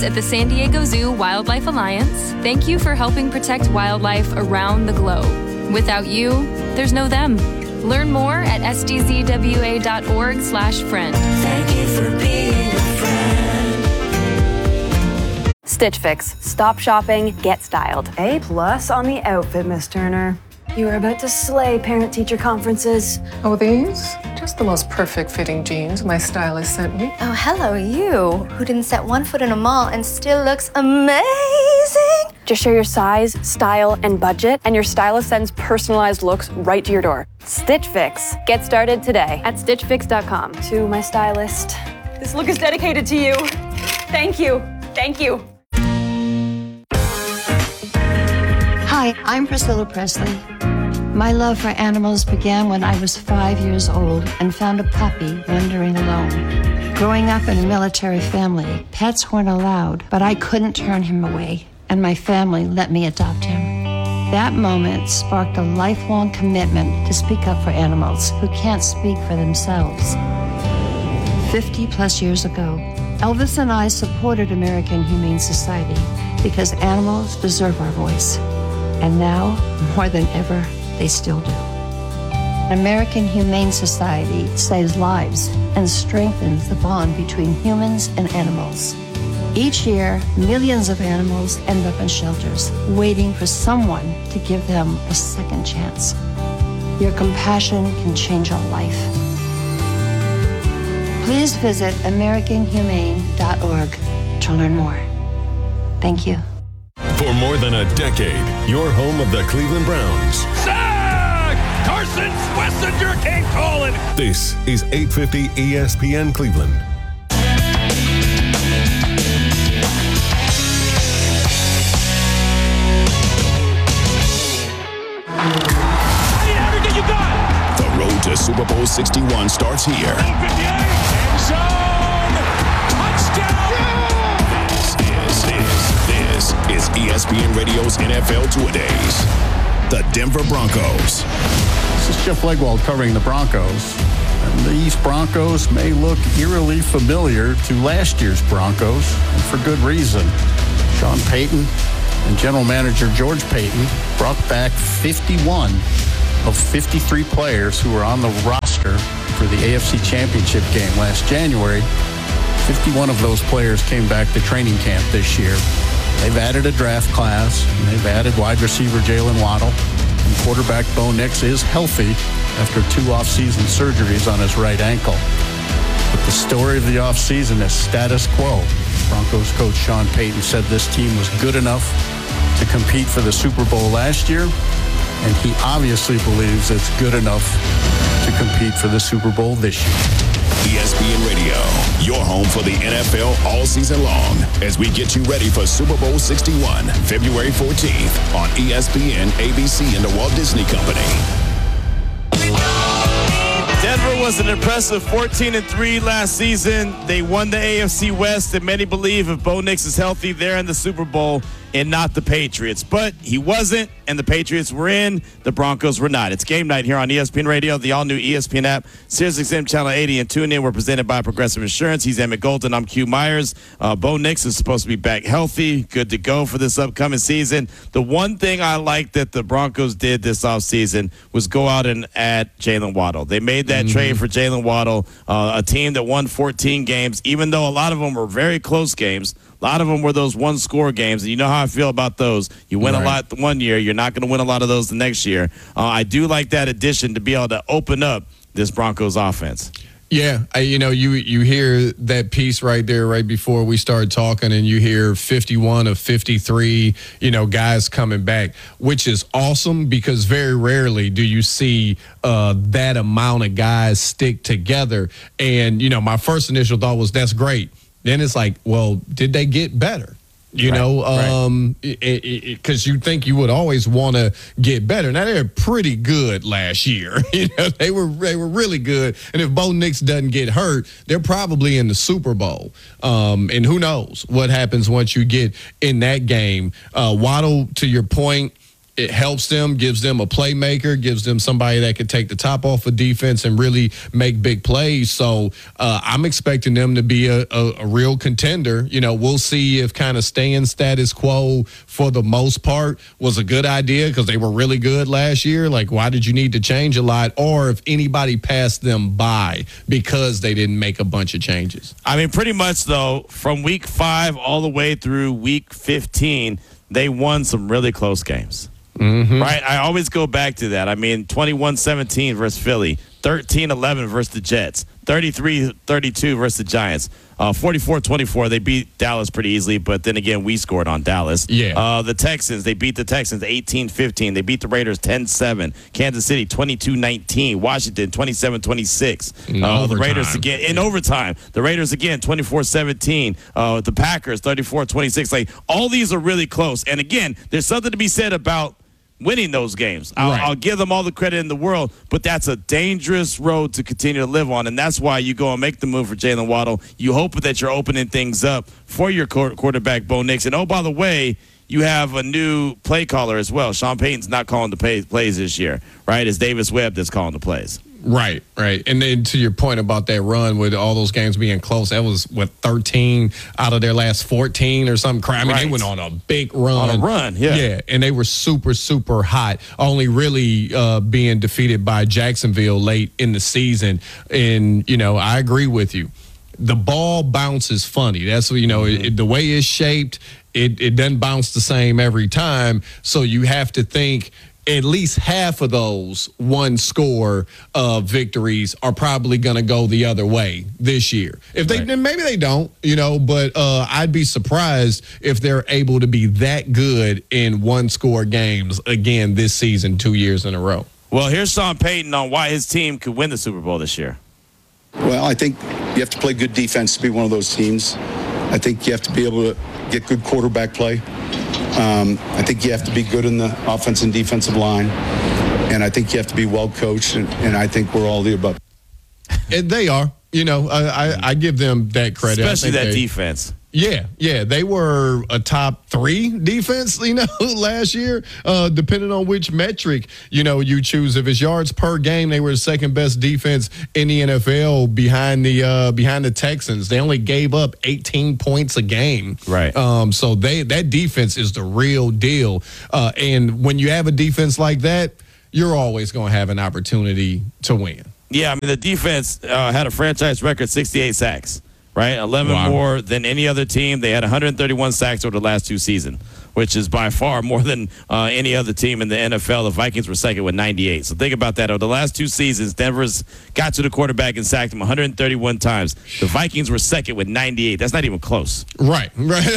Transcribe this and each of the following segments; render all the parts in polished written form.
at the San Diego Zoo Wildlife Alliance, thank you for helping protect wildlife around the globe. Without you, there's no them. Learn more at sdzwa.org/friend. Thank you for being a friend. Stitch Fix. Stop shopping, get styled. A+ on the outfit, Miss Turner. You are about to slay parent-teacher conferences. Oh, these? Just the most perfect fitting jeans my stylist sent me. Oh, hello, you, who didn't set one foot in a mall and still looks amazing. Just share your size, style, and budget, and your stylist sends personalized looks right to your door. Stitch Fix. Get started today at stitchfix.com. To my stylist, this look is dedicated to you. Thank you. Thank you. Hi, I'm Priscilla Presley. My love for animals began when I was 5 years old and found a puppy wandering alone. Growing up in a military family, pets weren't allowed, but I couldn't turn him away, and my family let me adopt him. That moment sparked a lifelong commitment to speak up for animals who can't speak for themselves. 50 plus years ago, Elvis and I supported American Humane Society because animals deserve our voice. And now, more than ever, they still do. American Humane Society saves lives and strengthens the bond between humans and animals. Each year, millions of animals end up in shelters, waiting for someone to give them a second chance. Your compassion can change a life. Please visit AmericanHumane.org to learn more. Thank you. For more than a decade, your home of the Cleveland Browns. Sack! Carson Schlesinger came calling. This is 850 ESPN Cleveland. Everything you got. The road to Super Bowl 61 starts here. 58, end zone, touchdown. This is ESPN Radio's NFL Two-A-Days. The Denver Broncos. This is Jeff Legwold covering the Broncos. And these Broncos may look eerily familiar to last year's Broncos, and for good reason. Sean Payton and general manager George Payton brought back 51 of 53 players who were on the roster for the AFC Championship game last January. 51 of those players came back to training camp this year. They've added a draft class, and they've added wide receiver Jalen Waddle. And quarterback Bo Nix is healthy after 2 off-season surgeries on his right ankle. But the story of the offseason is status quo. Broncos coach Sean Payton said this team was good enough to compete for the Super Bowl last year, and he obviously believes it's good enough to compete for the Super Bowl this year. ESPN Radio, your home for the NFL all season long, as we get you ready for Super Bowl 61, February 14th on ESPN, ABC, and the Walt Disney Company. Denver was an impressive 14-3 last season. They won the AFC West, and many believe if Bo Nix is healthy, they're in the Super Bowl and not the Patriots. But he wasn't, and the Patriots were in. The Broncos were not. It's game night here on ESPN Radio, the all-new ESPN app, SiriusXM Channel 80, and TuneIn. We're presented by Progressive Insurance. He's Emmett Golden. I'm Q Myers. Bo Nix is supposed to be back healthy, good to go for this upcoming season. The one thing I like that the Broncos did this offseason was go out and add Jalen Waddle. They made that trade for Jalen Waddle, a team that won 14 games, even though a lot of them were very close games. A lot of them were those one-score games, and you know how I feel about those. You win a lot one year. You're not going to win a lot of those the next year. I do like that addition to be able to open up this Broncos offense. Yeah, you hear that piece right there right before we started talking, and you hear 51 of 53, guys coming back, which is awesome because very rarely do you see that amount of guys stick together. And, my first initial thought was that's great. Then it's like, well, did they get better? Because you think you would always want to get better. Now they're pretty good last year. They were really good. And if Bo Nix doesn't get hurt, they're probably in the Super Bowl. And who knows what happens once you get in that game. Waddle, to your point, It helps them, gives them a playmaker, gives them somebody that can take the top off of defense and really make big plays. So I'm expecting them to be a real contender. You know, we'll see if kind of staying status quo for the most part was a good idea because they were really good last year. Like, why did you need to change a lot? Or if anybody passed them by because they didn't make a bunch of changes. I mean, pretty much, though, from week 5 all the way through week 15, they won some really close games. Mm-hmm. Right? I always go back to that. I mean, 21-17 versus Philly, 13-11 versus the Jets, 33-32 versus the Giants, 44-24. They beat Dallas pretty easily, but then again, we scored on Dallas. Yeah. The Texans, they beat the Texans 18-15. They beat the Raiders 10-7. Kansas City 22-19. Washington 27-26. The Raiders again in overtime. The Raiders again 24-17. The Packers 34-26. Like, all these are really close. And again, there's something to be said about winning those games. I'll give them all the credit in the world, but that's a dangerous road to continue to live on, and that's why you go and make the move for Jalen Waddle. You hope that you're opening things up for your quarterback, Bo Nix. And, oh, by the way, you have a new play caller as well. Sean Payton's not calling the plays this year, right? It's Davis Webb that's calling the plays. Right. And then to your point about that run with all those games being close, that was, 13 out of their last 14 or something. I mean, they went on a big run. On a run, yeah. Yeah, and they were super, super hot, only really being defeated by Jacksonville late in the season. And, you know, I agree with you. The ball bounces funny. That's, you know, the way it's shaped, it doesn't bounce the same every time. So you have to think at least half of those one-score victories are probably going to go the other way this year. If they then maybe they don't, you know, but I'd be surprised if they're able to be that good in one-score games again this season 2 years in a row. Well, here's Sean Payton on why his team could win the Super Bowl this year. Well, I think you have to play good defense to be one of those teams. I think you have to be able to get good quarterback play. I think you have to be good in the offense and defensive line. And I think you have to be well coached. And I think we're all the above. And they are. You know, I give them that credit. Especially that defense. Yeah. They were a top 3 defense, you know, last year, depending on which metric, you know, you choose. If it's yards per game, they were the second best defense in the NFL behind the Texans. They only gave up 18 points a game. Right. So that defense is the real deal. And when you have a defense like that, you're always going to have an opportunity to win. Yeah, I mean, the defense had a franchise record 68 sacks. Right, 11 more than any other team. They had 131 sacks over the last 2 seasons, which is by far more than any other team in the NFL. The Vikings were second with 98. So think about that. Over the last 2 seasons, Denver's got to the quarterback and sacked him 131 times. The Vikings were second with 98. That's not even close. Right.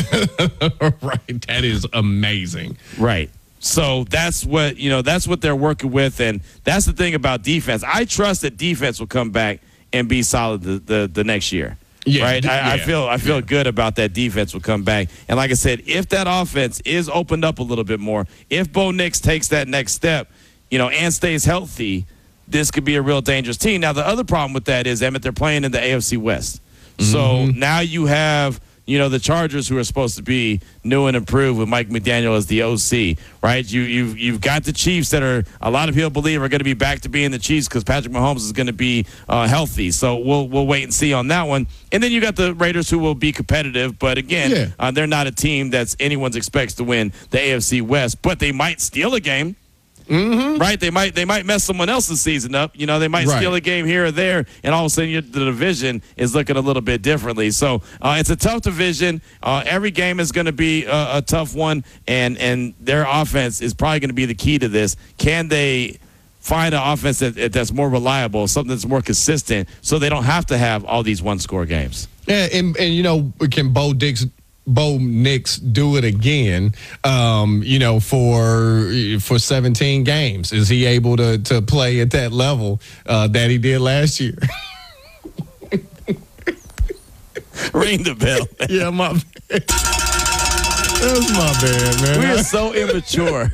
That is amazing. Right. So that's what they're working with, and that's the thing about defense. I trust that defense will come back and be solid the next year. Yeah, right. I feel good about that defense will come back. And like I said, if that offense is opened up a little bit more, if Bo Nix takes that next step, you know, and stays healthy, this could be a real dangerous team. Now, the other problem with that is, Emmett, they're playing in the AFC West. Mm-hmm. So now you have, you know, the Chargers, who are supposed to be new and improved with Mike McDaniel as the OC, right? You've got the Chiefs that are, a lot of people believe, are going to be back to being the Chiefs because Patrick Mahomes is going to be healthy. So we'll wait and see on that one. And then you got the Raiders, who will be competitive, but again, they're not a team that's anyone's expects to win the AFC West, but they might steal a game. Mm-hmm. Right, they might mess someone else's season up. You know, they might steal a game here or there, and all of a sudden the division is looking a little bit differently. So it's a tough division. Every game is going to be a tough one, and their offense is probably going to be the key to this. Can they find an offense that's more reliable, something that's more consistent, so they don't have to have all these one-score games? Yeah, and you know, can Bo Nix do it again, you know, for 17 games? Is he able to play at that level that he did last year? Ring the bell. Yeah, my bad. That's my bad, man. We are so immature.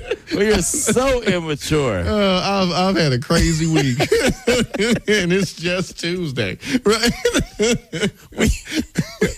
I've had a crazy week, and it's just Tuesday, right?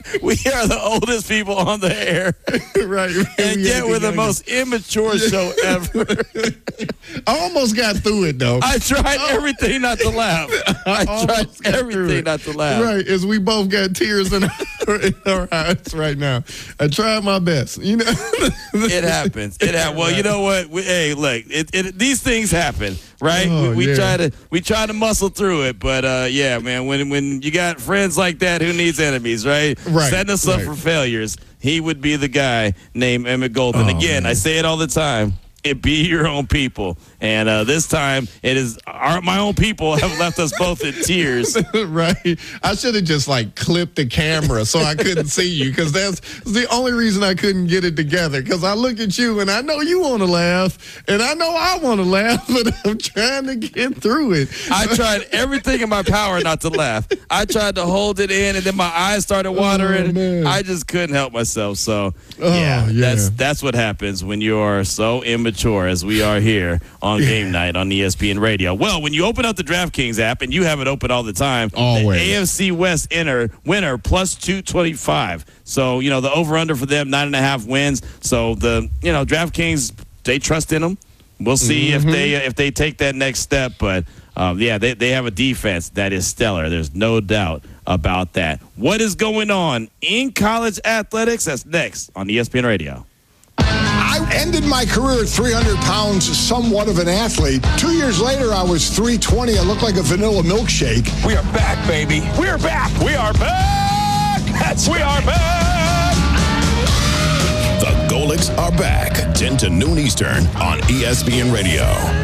We are the oldest people on the air. Right. And yet we're the most immature show ever. I almost got through it, though. I tried everything not to laugh. I tried everything not to laugh. Right, as we both got tears in our eyes right now. I tried my best. You know, it happens. Well, you know what? Hey, look, these things happen, right? Oh, we try to muscle through it, but yeah, man, when you got friends like that, who needs enemies, right? Right. Setting us up for failures. He would be the guy named Emmett Golden. Again, man. I say it all the time. It be your own people. And this time, it is my own people have left us both in tears. Right. I should have just clipped the camera so I couldn't see you, because that's the only reason I couldn't get it together. Because I look at you and I know you want to laugh and I know I want to laugh, but I'm trying to get through it. I tried everything in my power not to laugh. I tried to hold it in, and then my eyes started watering. I just couldn't help myself. So yeah. That's what happens when you are so immature as we are here on Game Night on ESPN Radio. Well, when you open up the DraftKings app, and you have it open all the time, always. The AFC West winner plus 225. So, the over-under for them, 9.5 wins. So, DraftKings, they trust in them. We'll see if they take that next step. But, they have a defense that is stellar. There's no doubt about that. What is going on in college athletics? That's next on ESPN Radio. I ended my career at 300 pounds, somewhat of an athlete. 2 years later, I was 320. I looked like a vanilla milkshake. We are back, baby. We are back. We are back. We are back. The Golics are back, 10 to noon Eastern on ESPN Radio.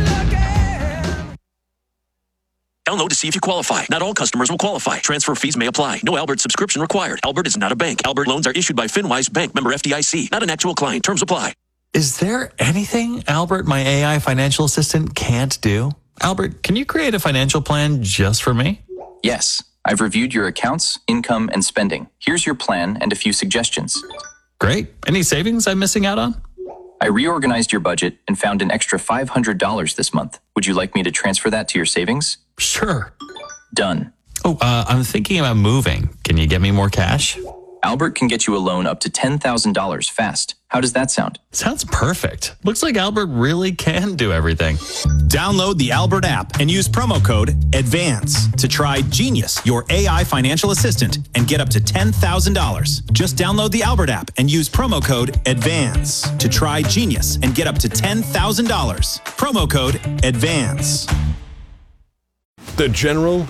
Download to see if you qualify. Not all customers will qualify. Transfer fees may apply. No Albert subscription required. Albert is not a bank. Albert loans are issued by FinWise Bank, member FDIC. Not an actual client. Terms apply. Is there anything Albert, my AI financial assistant, can't do? Albert, can you create a financial plan just for me? Yes. I've reviewed your accounts, income, and spending. Here's your plan and a few suggestions. Great. Any savings I'm missing out on? I reorganized your budget and found an extra $500 this month. Would you like me to transfer that to your savings? Sure. Done. Oh, I'm thinking about moving. Can you get me more cash? Albert can get you a loan up to $10,000 fast. How does that sound? Sounds perfect. Looks like Albert really can do everything. Download the Albert app and use promo code ADVANCE to try Genius, your AI financial assistant, and get up to $10,000. Just download the Albert app and use promo code ADVANCE to try Genius and get up to $10,000. Promo code ADVANCE. The General